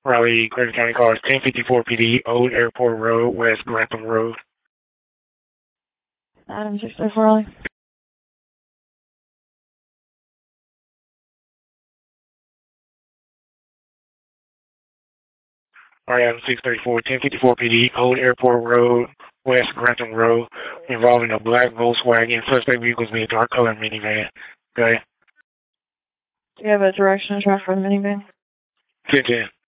Raleigh, Griffin County cars 1054 PD, Old Airport Road, West Grantham Road. Item 604 Raleigh. Item 634, 1054 PD, Old Airport Road, West Grantham Road, involving a black Volkswagen. Suspect vehicle is a dark colored minivan. Okay. Do you have a direction to track for the minivan? 1010.